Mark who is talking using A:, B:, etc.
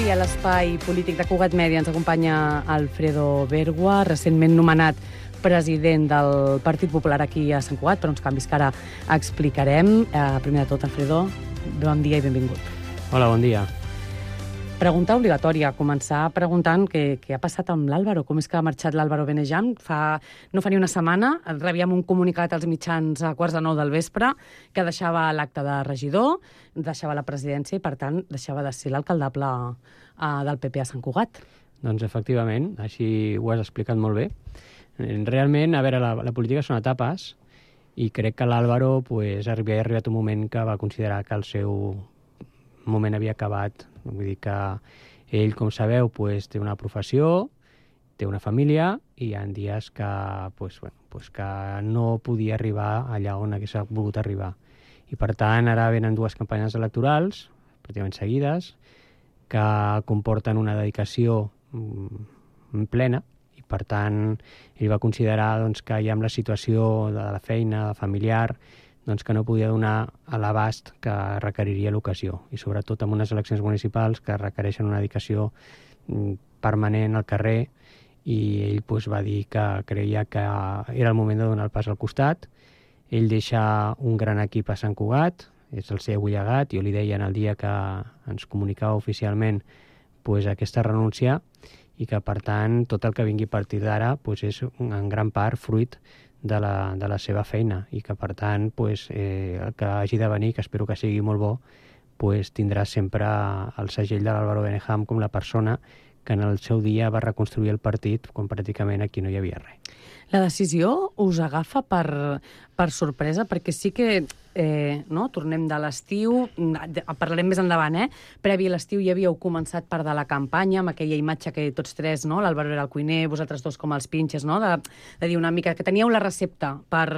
A: a l'espai polític de Cugat Mèdia ens acompanya Alfredo Bergua, recentment nomenat president del Partit Popular aquí a Sant Cugat, per uns canvis que ara explicarem. Primer de tot, Alfredo, bon dia i benvingut.
B: Hola, bon dia.
A: Pregunta obligatòria, començar preguntant què ha passat amb l'Álvaro, com és que ha marxat l'Álvaro Benejam. No fa ni una setmana rebíem un comunicat als mitjans a 8:45 del vespre que deixava l'acte de regidor, deixava la presidència i, per tant, deixava de ser l'alcaldable del PP a Sant Cugat.
B: Doncs, efectivament, així ho has explicat molt bé. Realment, a veure, la política són etapes i crec que l'Álvaro havia arribat un moment que va considerar que el seu moment havia acabat. Vull dir que ell, com sabeu, té una professió, té una família i hi ha dies que no podia arribar allà on hagués volgut arribar. I per tant, ara venen 2 campanyes electorals, pràcticament seguides, que comporten una dedicació plena i per tant ell va considerar que ja amb la situació de la feina familiar que no podia donar a l'abast que requeriria l'ocasió, i sobretot amb unes eleccions municipals que requereixen una dedicació permanent al carrer, i ell va dir que creia que era el moment de donar el pas al costat. Ell deixa un gran equip a Sant Cugat, és el seu llegat. Jo li deia en el dia que ens comunicava oficialment aquesta renúncia, i que per tant tot el que vingui a partir d'ara és en gran part fruit de la seva feina, i que per tant el que hagi de venir, que espero que sigui molt bo, tindrà sempre el segell de l'Álvaro Benejam com la persona que en el seu dia va reconstruir el partit quan pràcticament aquí no hi havia res.
A: La decisió us agafa per sorpresa, perquè sí que tornem de l'estiu, parlarem més endavant, previ a l'estiu ja havíeu començat part de la campanya amb aquella imatge que tots tres, l'Álvaro era el cuiner, vosaltres dos com els pinches, de dir una mica que teníeu la recepta per